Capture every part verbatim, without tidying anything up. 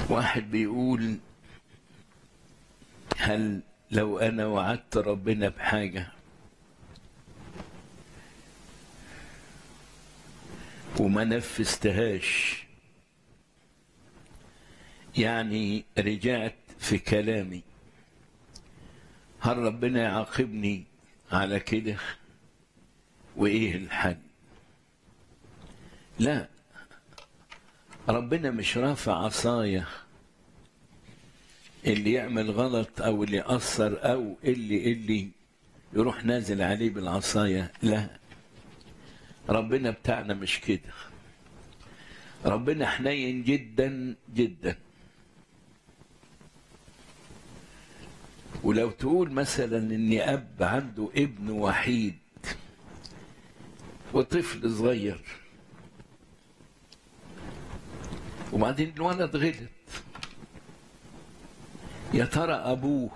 واحد بيقول: هل لو أنا وعدت ربنا بحاجة وما نفذتهاش، يعني رجعت في كلامي، هل ربنا يعاقبني على كده؟ وإيه الحل؟ لا، ربنا مش رافع عصاية اللي يعمل غلط أو اللي يأثر أو اللي اللي يروح نازل عليه بالعصاية. لا، ربنا بتاعنا مش كده. ربنا حنين جدا جدا. ولو تقول مثلا ان اب عنده ابن وحيد وطفل صغير، وبعدين الولد غلط، يا ترى ابوه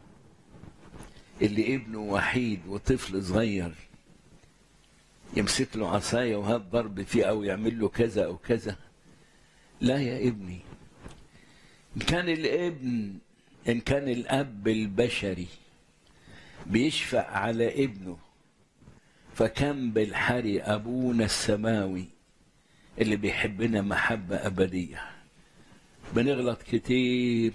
اللي ابنه وحيد وطفل صغير يمسك له عصايه وهات ضرب فيه او يعمل له كذا او كذا؟ لا يا ابني. ان كان الابن ان كان الاب البشري بيشفق على ابنه، فكم بالحري ابونا السماوي اللي بيحبنا محبه ابديه. بنغلط كتير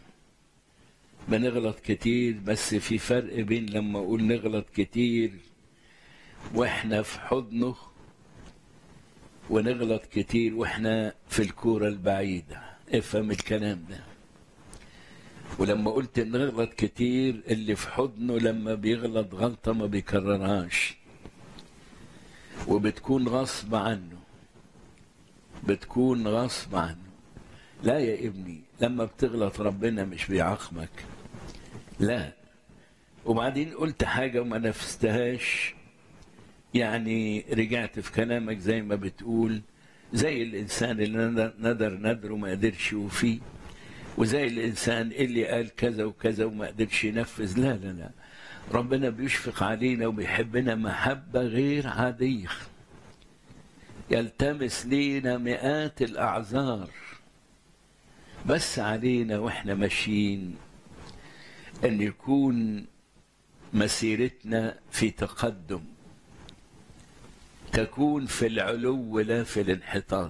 بنغلط كتير بس في فرق بين لما اقول نغلط كتير واحنا في حضنه، ونغلط كتير واحنا في الكورة البعيدة. افهم الكلام ده. ولما قلت نغلط كتير، اللي في حضنه لما بيغلط غلطة ما بيكررهاش، وبتكون غصب عنه بتكون غصب عنه. لا يا ابني، لما بتغلط ربنا مش بيعاقبك. لا. وبعدين قلت حاجة وما نفذتهاش، يعني رجعت في كلامك زي ما بتقول، زي الإنسان اللي ندر ندر وما قدرش يوفيه، وزي الإنسان اللي قال كذا وكذا وما قدرش ينفذ. لا لا لا، ربنا بيشفق علينا وبيحبنا محبة غير عادية، يلتمس لينا مئات الأعذار، بس علينا وإحنا ماشيين أن يكون مسيرتنا في تقدم، تكون في العلو لا في الانحطاط،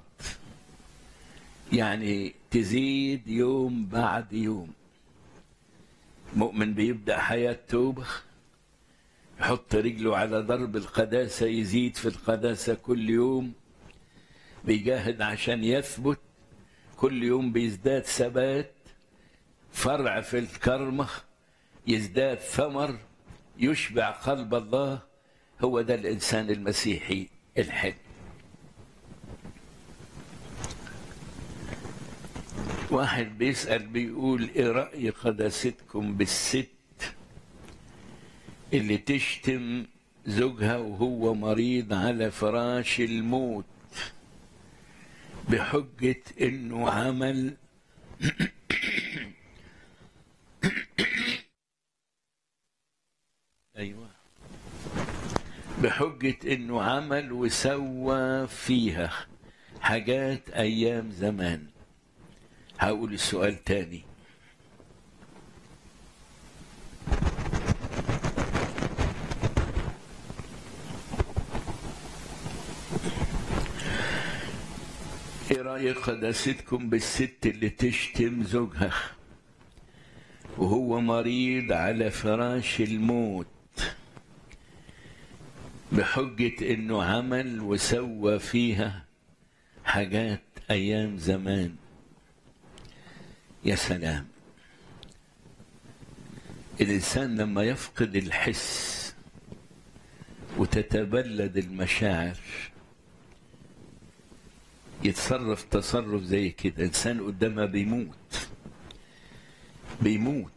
يعني تزيد يوم بعد يوم. مؤمن بيبدأ حياة توبة، يحط رجله على درب القداسة، يزيد في القداسة كل يوم، بيجاهد عشان يثبت، كل يوم بيزداد ثبات، فرع في الكرمة، يزداد ثمر، يشبع قلب الله. هو ده الإنسان المسيحي الحلو. واحد بيسأل بيقول: ايه رأي قداستكم بالست اللي تشتم زوجها وهو مريض على فراش الموت بحجة انه عمل ايوه بحجة انه عمل وسوى فيها حاجات ايام زمان؟ هقول السؤال تاني. ايه رأي قداستكم بالست اللي تشتم زوجها وهو مريض على فراش الموت بحجة انه عمل وسوى فيها حاجات ايام زمان؟ يا سلام. الانسان لما يفقد الحس وتتبلد المشاعر يتصرف تصرف زي كده. انسان قدامها بيموت بيموت